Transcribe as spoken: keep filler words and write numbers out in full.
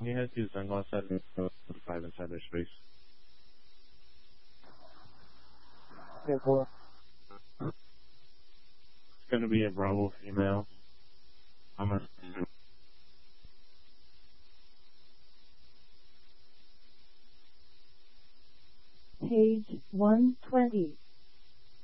You have two sunglass set and five inside their space. ten four. It's going to be a Bravo female. I'm a Page one twenty.